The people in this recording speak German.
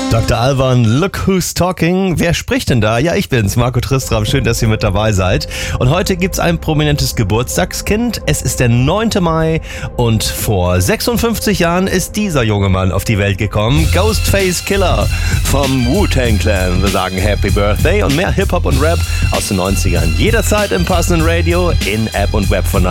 Dr. Alban, look who's talking. Wer spricht denn da? Ja, ich bin's, Marco Tristram. Schön, dass ihr mit dabei seid. Und heute gibt's ein prominentes Geburtstagskind. Es ist der 9. Mai und vor 56 Jahren ist dieser junge Mann auf die Welt gekommen. Ghostface Killah vom Wu-Tang Clan. Wir sagen Happy Birthday und mehr Hip-Hop und Rap aus den 90ern. Jederzeit im passenden Radio, in App und Web von